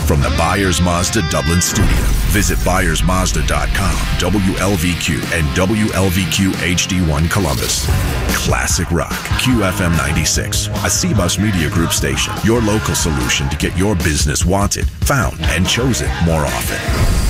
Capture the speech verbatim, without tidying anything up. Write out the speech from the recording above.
From the Byers Mazda Dublin studio, visit byers mazda dot com, W L V Q, and W L V Q H D one Columbus. Classic Rock, Q F M ninety-six, a C-Bus Media Group station. Your local solution to get your business wanted, found, and chosen more often.